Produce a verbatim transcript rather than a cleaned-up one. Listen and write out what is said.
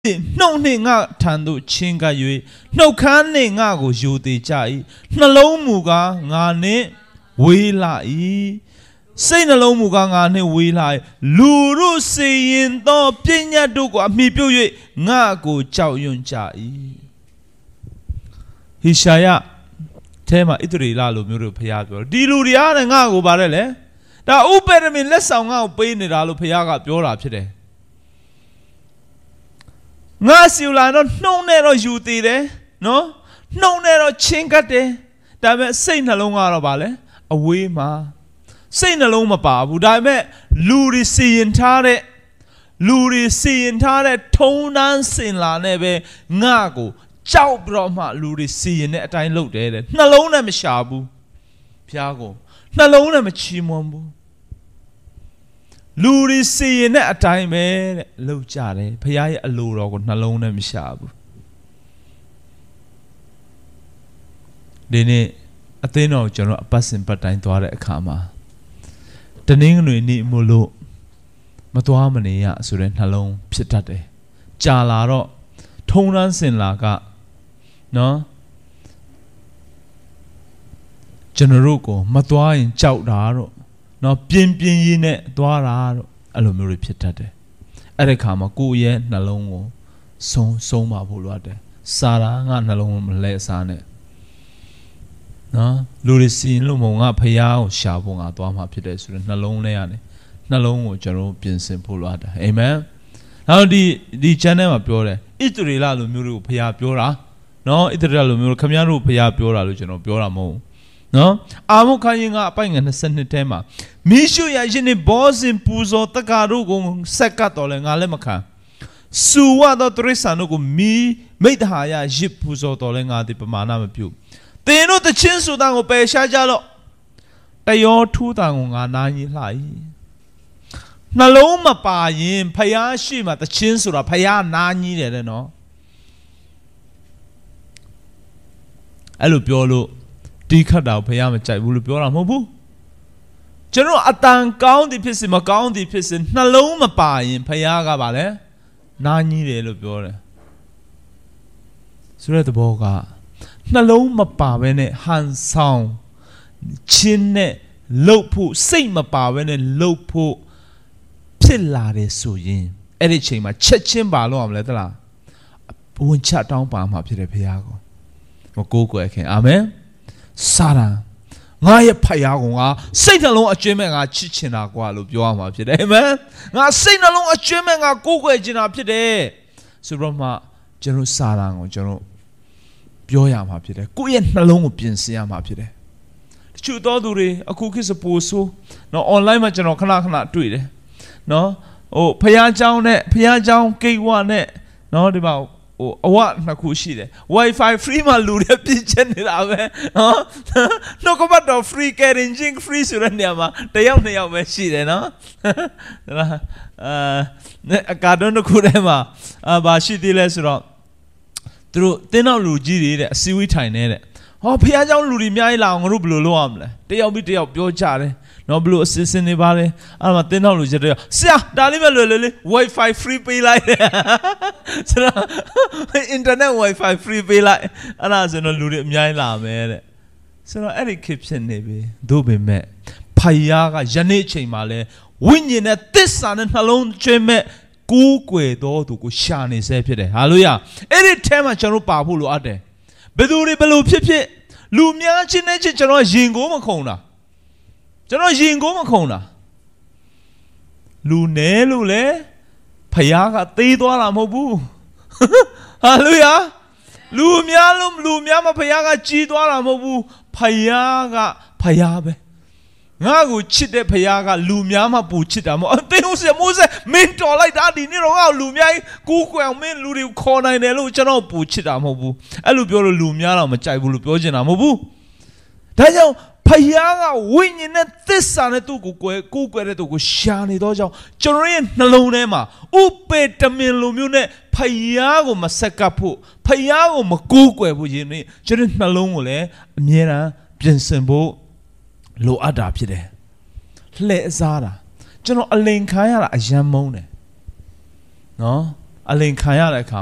နှုတ်နှင့်ငါထံသို့ချဉ်ကပ်၍နှုတ်ခမ်းနှင့်ငါကိုယိုသေးကြ၏နှလုံးမူကားငါနှင့်ဝေးလာ၏စိတ်နှလုံးမူကားငါနှင့်ဝေးလာ၏လူတို့စီရင်သောပညာတို့ကိုအမိပြုတ်၍ငါကိုကြောက်ရွံ့ကြ၏ဟေရှာယထဲမှာဣသရေလလူမျိုးတို့ဖျားပြောဒီလူတွေအားငါကိုပါတယ်လေဒါဥပဒမင်လက်ဆောင်ငါကိုပေးနေတာလို့ဖျားကပြောတာဖြစ်တယ်ငါစီလာတော့နှုံနဲ့တော့ယူသေးတယ်နော်နှုံနဲ့တော့ချင်းကတ်တယ်ဒါပေမဲ့စိတ်နှလုံးကတော့ဗာလဲအဝေးမှာစိတ်နှလုံးမပါဘူးဒါပေမဲ့လူတွေစီရင်ထားတဲ့လူတွေစီရင်ထားတဲ့ထုံတန်းစင်လာနဲ့ပဲငါကိုကြောက်ပြီးတော့မှလူတွေစီရင်တဲ့အတိုင်းလုပ်တယ်တဲ့နှလုံးနဲ့မရှာဘူးဖျားကိုနှလုံးနဲ့မချီးမွမ်းဘူးလူတွေစီရင်တဲ့အတိုင်းပဲတဲ့လှုပ်ကြတယ်ဖခင်ရဲ့အလိုတော်ကိုနှလုံးနဲ့မရှာဘူးဒီနေ့အသင်းတော်ကျွန်တော်အပတ်စဉ်ပတ်တိုင်းသွားတဲ့အခါမှာတနင်္ဂနွေနေ့မို့လို့မသွားမနေရဆိုတဲ့နှလုံးဖြစ်တတ်တယ်ကြာလာတော့ထုံတန်းစင်လာကနော်ကျွန်တော်တို့ကိုမသွားရင်ကြောက်တာတော့နော်ပြင်းပြင်းရင်းနဲ့သွားတာတော့အဲ့လိုမျိုးတွေဖြစ်တတ်တယ်အဲ့ဒီခါမှာကိုယ့်ရဲ့နှလုံးကိုဆုံးဆုံးပါဖို့လိုတယ်စာရာငါနှလုံးမလဲစားနဲ့နော်လူတွေစီရင်လို့မငါဖျားကိုရှာဖို့ငါသွားမှာဖြစ်တယ်ဆိုတော့နှလုံးထဲကနေနှလုံးကိုကျွန်တော်ပြင်ဆင်ဖို့လိုတယ်အာမင်နောက်ဒီဒီ channel မှာပြောတယ်ဣသရေလလူမျိုးတွေကိုဖျားပြောတာနော်ဣသရေလလူမျိုးခမည်းတော်ဖျားပြောတာလို့ကျွန်တော်ပြောတာမဟုတ်နော်အာမုခရင်ကအပိုင်ငယ်နှစ်ထဲမှာမိရှုရရင်နေဘောဇင်ပူဇော်တက္ကတို့ကိုဆက်ကတ်တော်လဲငါလည်းမခံစူဝါတော်တရိษံတို့ကိုမီမိတ္တဟာယရစ်ပူဇော်တော်လဲငါဒီပမာဏမပြုသင်တို့တချင်းဆိုတန်ကိုပယ်ရှားကြလို့တယောထူးတန်ကိုငါနားကြီးလှ၏နှလုံးမပါရင်ဖယားရှိမှတချင်းဆိုတာဖယားနားကြီးတယ်တဲ့နော်အဲ့လိုပြောလို့တီးခတ်တာဖယားမကြိုက်ဘူးလို့ပြောတာမဟုတ်ဘူးကျွန်တော်အတန်ကောင်းသည်ဖြစ်စေမကောင်းသည်ဖြစ်စေနှလုံးမပါရင်ဖယားကပါလေနားကြီးတယ်လို့ပြောတယ်ဆိုတဲ့သဘောကနှလုံးမပါဘဲနဲ့ဟန်ဆောင်ချင်းနဲ့လှုပ်ဖို့စိတ်မပါဘဲနဲ့လှုပ်ဖို့ဖြစ်လာတယ်ဆိုရင်အဲ့ဒီချိန်မှာချက်ချင်းပါလို့အောင်မလဲသလားဝန်ချတောင်းပါမှာဖြစ်တယ်ဖယားကိုမကိုးကွယ်ခင်အာမင်စာရန်ငါရဲ့ဖယားကိုငါစိတ်နှလုံးအကျွမ်းမဲ့ငါချစ်ချင်တာကွာလို့ပြောရမှာဖြစ်တယ်အာမင်ငါစိတ်နှလုံးအကျွမ်းမဲ့ငါကိုးကွယ်ချင်တာဖြစ်တယ်ဆိုတော့မှကျွန်တော်စာရန်ကိုကျွန်တော်ပြောရမှာဖြစ်တယ်ကိုယ့်ရဲ့နှလုံးကိုပြင်ဆင်ရမှာဖြစ်တယ်တချို့သောသူတွေအခုခေတ်စပိုဆိုနော် online မှာကျွန်တော်ခဏခဏတွေ့တယ်နော်ဟိုဖယားเจ้าနဲ့ဖယားเจ้าကိတ်ဝနဲ့နော်ဒီမှာဟိုအဝနှစ်ခုရှိတယ် wifi free မှာလူတွေပြည့်ကျက်နေတာပဲနော်နှုတ်ကပတ်တော် free carrying free ဆိုတဲ့နေရာမှာတယောက်နှစ်ယောက်ပဲရှိတယ်နော်အဲအကာတွန်းတစ်ခုထဲမှာအာဘာရှိသေးလဲဆိုတော့သူတို့တင်းတော့လူကြီးတွေတဲ့အစည်းအဝေးထိုင်နေတဲ့ဟောဖះเจ้าလူတွေအများကြီးလာအောင်ငါတို့ဘယ်လိုလုပ်ရမလဲတယောက်ပြီးတယောက်ပြောကြတယ်နော်ဘယ်လိုအစီအစဉ်တွေပါလဲအဲ့မှာတင်းတော့လူကြီးတွေဆရာဒါလေးပဲလွယ်လွယ်လေး wifi free ပေးလိုက်ဆိုတော့ internet wifi free ပေးလိုက်အဲ့ဒါဆိုတော့လူတွေအများကြီးလာမယ်တဲ့ဆိုတော့အဲ့ဒီခေတ်ဖြစ်နေပြီတို့ပေမဲ့ဖယားကယနေ့ချိန်မှာလဲဝိညာဉ်နဲ့သစ္စာနဲ့နှလုံးကျွမ်းမဲ့ကိုးကွယ်တော်သူကိုရှာနေစေဖြစ်တယ်ဟာလေလုယာအဲ့ဒီထဲမှာကျွန်တော်ပါဖို့လိုအပ်တယ်ဘယ်သူတွေဘယ်လိုဖြစ်ဖြစ်လူများချင်းနဲ့ချင်းကျွန်တော်ရင်ကိုမခုံတာကျွန်တော်ရင်ကိုမခုံတာလူနဲလို့လေဖယားကသေးသွားတာမဟုတ်ဘူးဟာလေလုယာလူများလို့လူများမှာဖယားကကြီးသွားတာမဟုတ်ဘူးဖယားကဖယားပဲငါ့ကိုချစ်တဲ့ဖယားကလူများမှပူချစ်တာမဟုတ်အသိဟုတ်စေမိုးစေမင်းတော်လိုက်တာဒီနေ့တော့ငါ့ကိုလူများကိုကိုယ်အောင်မင်းလူတွေခေါ်နိုင်တယ်လို့ကျွန်တော်ပူချစ်တာမဟုတ်ဘူးအဲ့လိုပြောလို့လူများတော့မကြိုက်ဘူးလို့ပြောချင်တာမဟုတ်ဘူးဒါကြောင့်ဖယားကဝိညာဉ်နဲ့သစ္စာနဲ့သူ့ကိုကိုယ်ကိုယ်တဲ့သူကိုရှာနေတော့ကြောင့်ကျွန်တော်ရဲ့နှလုံးထဲမှာဥပေတမင်လိုမျိုးနဲ့ဖယားကိုမဆက်ကပ်ဖို့ဖယားကိုမကိုးကွယ်ဖို့ယင်းကျွန်တော်နှလုံးကိုလည်းအမြဲတမ်းပြင်ဆင်ဖို့လိုအပ်တာဖြစ်တယ်လှည့်စားတာကျွန်တော်အလိန်ခံရတာအယမ်းမုန်းတယ်နော်အလင်ခံရတဲ့အခါ